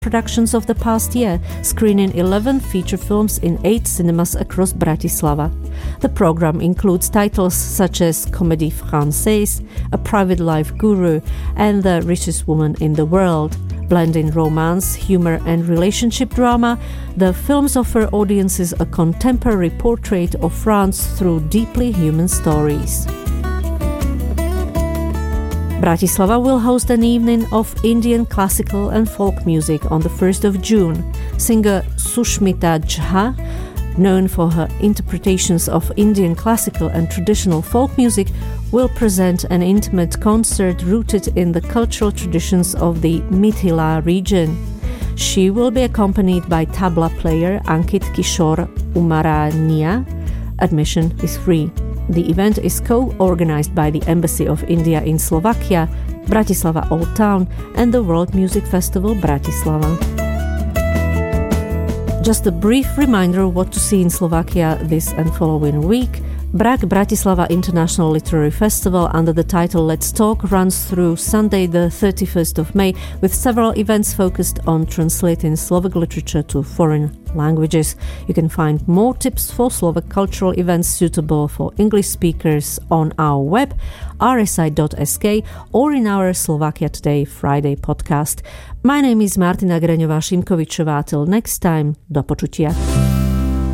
productions of the past year, screening 11 feature films in 8 cinemas across Bratislava. The program includes titles such as Comédie Française, A Private Life Guru, and The Richest Woman in the World. Blending romance, humor, and relationship drama, the films offer audiences a contemporary portrait of France through deeply human stories. Bratislava will host an evening of Indian classical and folk music on the 1st of June. Singer Sushmita Jha, known for her interpretations of Indian classical and traditional folk music, will present an intimate concert rooted in the cultural traditions of the Mithila region. She will be accompanied by tabla player Ankit Kishore Umarania. Admission is free. The event is co-organized by the Embassy of India in Slovakia, Bratislava Old Town, and the World Music Festival Bratislava. Just a brief reminder of what to see in Slovakia this and following week. BRAC Bratislava International Literary Festival under the title Let's Talk runs through Sunday the 31st of May with several events focused on translating Slovak literature to foreign languages. You can find more tips for Slovak cultural events suitable for English speakers on our web, rsi.sk, or in our Slovakia Today Friday podcast. My name is Martina Greňová-Šimkovičová. Till next time, do počutia.